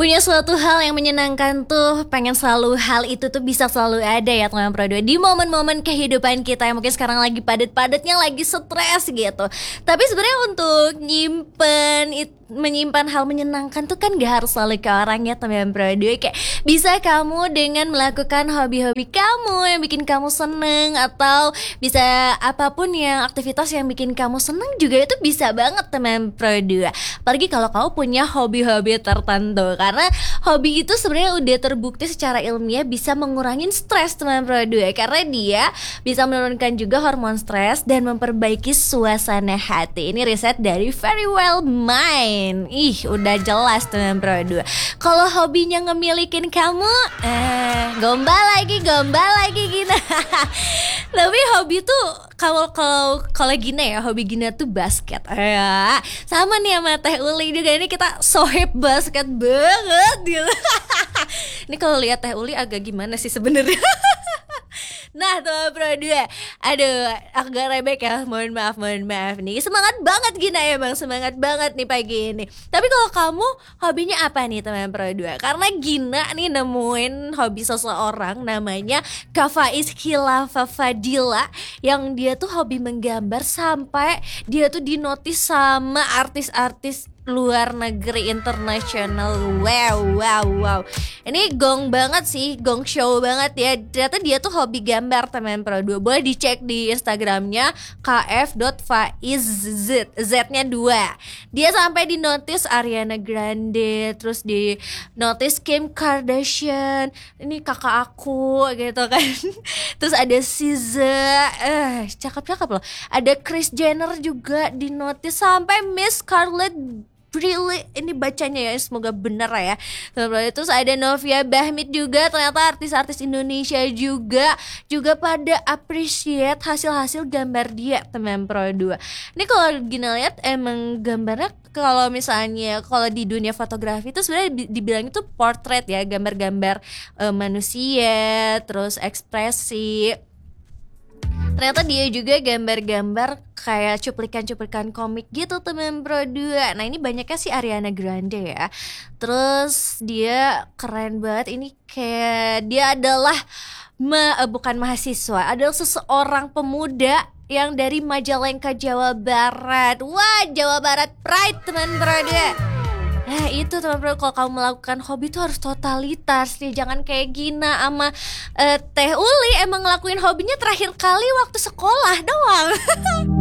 Punya suatu hal yang menyenangkan tuh, pengen selalu hal itu tuh bisa selalu ada ya teman Pro 2 di momen-momen kehidupan kita yang mungkin sekarang lagi padat-padatnya, lagi stres gitu. Tapi sebenarnya untuk menyimpan hal menyenangkan tuh kan gak harus selalu ke orang ya teman Pro 2. Kayak bisa kamu dengan melakukan hobi-hobi kamu yang bikin kamu seneng, atau bisa apapun yang aktivitas yang bikin kamu seneng juga itu bisa banget teman Pro 2. Apalagi kalau kamu punya hobi-hobi tertentu, karena hobi itu sebenarnya udah terbukti secara ilmiah bisa mengurangi stres teman Pro 2, karena dia bisa menurunkan juga hormon stres dan memperbaiki suasana hati. Ini riset dari Very Well Mind. Udah jelas teman Pro 2. Kalau hobinya ngemilikin kamu, gombal lagi Gina. Tapi hobi tuh kalau Gina ya, hobi Gina tuh basket. Sama nih sama Teh Uli juga, ini kita sohib basket banget gitu. Ini kalau lihat Teh Uli agak gimana sih sebenarnya. Nah teman Pro 2, aduh agak rebek ya, mohon maaf nih. Semangat banget Gina ya bang, semangat banget nih pagi ini. Tapi kalau kamu hobinya apa nih teman Pro 2? Karena Gina nih nemuin hobi seseorang namanya Kak Faiz Khilafah Fadila, yang dia tuh hobi menggambar sampai dia tuh dinotis sama artis-artis luar negeri internasional. Wow. Ini gong banget sih, gong show banget ya. Ternyata dia tuh hobi gambar teman Pro 2. Boleh dicek di Instagramnya kf.faiz, Z-nya 2. Dia sampai di notice Ariana Grande, terus di notice Kim Kardashian, ini kakak aku gitu kan. Terus ada SZA, cakep loh. Ada Kris Jenner juga di notice, sampai Miss Scarlett Really, ini bacanya ya, semoga benar ya. Terus ada Novia Bahmit juga, ternyata artis-artis Indonesia juga pada appreciate hasil-hasil gambar dia teman Pro 2. Ini kalau Gina lihat emang gambarnya, kalau misalnya kalau di dunia fotografi itu sebenarnya dibilang itu portrait ya, gambar-gambar manusia, terus ekspresi. Ternyata dia juga gambar-gambar kayak cuplikan-cuplikan komik gitu teman Pro 2. Nah ini banyaknya sih Ariana Grande ya. Terus dia keren banget, ini kayak dia adalah bukan mahasiswa, adalah seseorang pemuda yang dari Majalengka, Jawa Barat. Wah, Jawa Barat Pride teman Pro 2. Nah itu teman-teman, kalau kamu melakukan hobi itu harus totalitas nih. Jangan kayak Gina sama Teh Uli emang ngelakuin hobinya terakhir kali waktu sekolah doang.